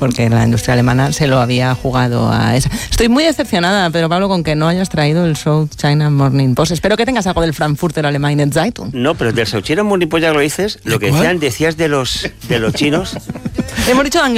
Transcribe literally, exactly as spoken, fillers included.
porque la industria alemana se lo había jugado a esa. Estoy muy decepcionada, Pedro Pablo, con que no hayas traído el South China Morning Post. Espero que tengas algo del Frankfurter Allgemeine Zeitung. No, pero del South China Morning Post ya lo dices. Lo que decían, decías de los, de los chinos. Hemos dicho